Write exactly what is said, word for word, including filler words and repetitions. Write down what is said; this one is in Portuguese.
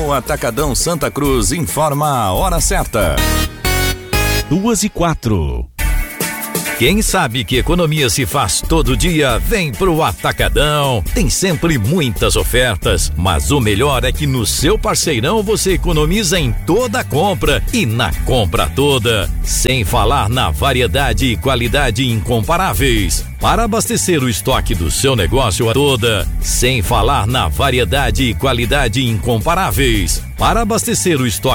O Atacadão Santa Cruz informa a hora certa. Duas e quatro. Quem sabe que economia se faz todo dia, vem pro Atacadão. Tem sempre muitas ofertas, mas o melhor é que no seu parceirão você economiza em toda a compra e na compra toda. Sem falar na variedade e qualidade incomparáveis. Para abastecer o estoque do seu negócio a toda. Sem falar na variedade e qualidade incomparáveis. Para abastecer o estoque